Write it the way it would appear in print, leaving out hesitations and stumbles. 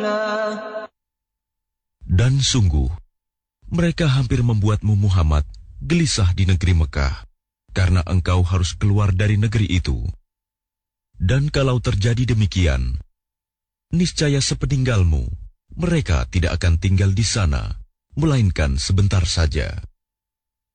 Dan sungguh, mereka hampir membuatmu Muhammad gelisah di negeri Mekah, karena engkau harus keluar dari negeri itu. Dan kalau terjadi demikian, niscaya sepeninggalmu, mereka tidak akan tinggal di sana, melainkan sebentar saja.